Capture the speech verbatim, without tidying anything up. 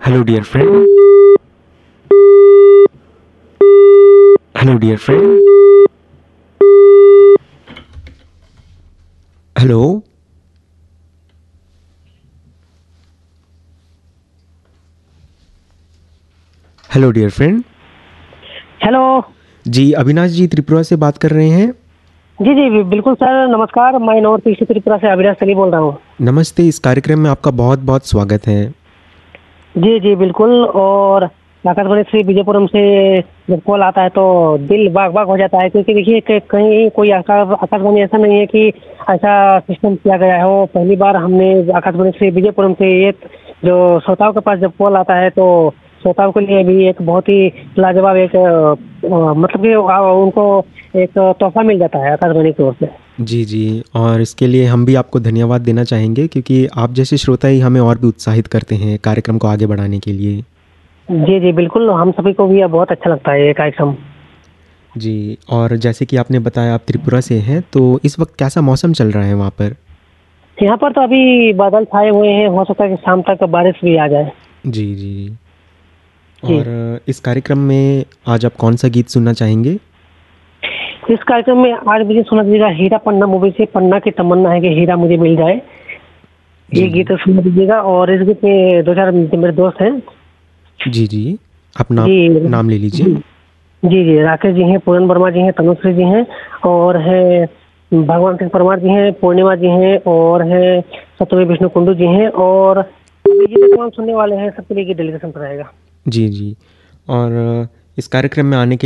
Hello, dear friend. Hello, dear friend. Hello. Hello dear friend. Hello. जी अविनाश जी त्रिपुरा से बात कर रहे हैं। जी जी बि- बिल्कुल सर, नमस्कार। मैं नॉर्थ ईस्ट त्रिपुरा से अविनाश सली बोल रहा हूँ। नमस्ते, इस कार्यक्रम में आपका बहुत बहुत स्वागत है। जी जी बिल्कुल। और आकाशवाणी श्री विजयपुरम से जब कॉल आता है तो दिल बाग बाग हो जाता है, क्योंकि देखिए कि कहीं कोई आकाश आकाशवाणी ऐसा नहीं है कि ऐसा सिस्टम किया गया हो। पहली बार हमने आकाशवाणी श्री विजयपुरम से एक जो श्रोताओं के पास जब कॉल आता है तो श्रोताओं के लिए भी एक बहुत ही लाजवाब एक अ, अ, मतलब कि अ, उनको एक तोहफा मिल जाता है आकाशवाणी की ओर से। जी जी, और इसके लिए हम भी आपको धन्यवाद देना चाहेंगे क्योंकि आप जैसे श्रोता ही हमें और भी उत्साहित करते हैं कार्यक्रम को आगे बढ़ाने के लिए। जी जी बिल्कुल, हम सभी को भी ये बहुत अच्छा लगता है ये कार्यक्रम। जी, और जैसे कि आपने बताया आप त्रिपुरा से हैं, तो इस वक्त कैसा मौसम चल रहा है वहाँ पर? यहाँ पर तो अभी बादल छाए हुए हैं, हो सकता है कि शाम तक बारिश भी आ जाए। जी जी जी। जी। और इस कार्यक्रम में आज आप कौन सा गीत सुनना चाहेंगे? इस कार्यक्रम में आज मुझे सुना दीजिएगा, हीरा पन्ना मूवी से पन्ना की तमन्ना है कि हीरा मुझे मिल जाए। ये जी जी गीत सुना दीजिएगा। और इस गीत में दो चार मेरे दोस्त हैं। जी जी। आप नाम जी नाम ले लीजिए। जी जी जी राकेश जी हैं, पूरन वर्मा जी हैं, तनुश्री जी हैं, और है भगवान सिंह परमार जी हैं, पूर्णिमा जी हैं, और है सत्यदेव विष्णु कुंडू जी हैं। और अभी ये जो तमाम सुनने वाले हैं सबके लिए डेलीगेशन पर रहेगा। जी जी। और इस कार्यक्रम में आने के